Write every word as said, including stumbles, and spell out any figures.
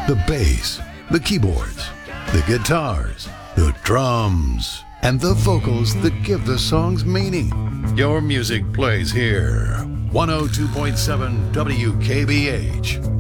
the bass, the keyboards, the guitars, the drums, and the vocals that give the songs meaning. Your music plays here. one oh two point seven W K B H.